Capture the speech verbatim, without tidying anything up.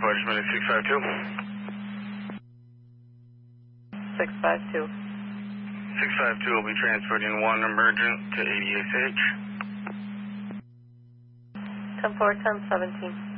Flight minute six five two. six five two. six five two will be transferred in one emergent to A D S H. ten four, ten seventeen.